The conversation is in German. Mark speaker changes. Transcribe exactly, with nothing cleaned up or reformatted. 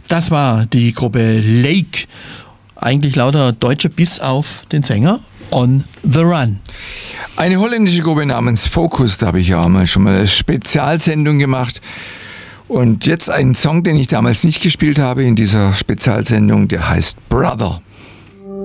Speaker 1: Das war die Gruppe Lake. Eigentlich lauter Deutsche bis auf den Sänger. On the Run.
Speaker 2: Eine holländische Gruppe namens Focus, da habe ich ja auch mal schon mal eine Spezialsendung gemacht. Und jetzt einen Song, den ich damals nicht gespielt habe in dieser Spezialsendung, der heißt Brother.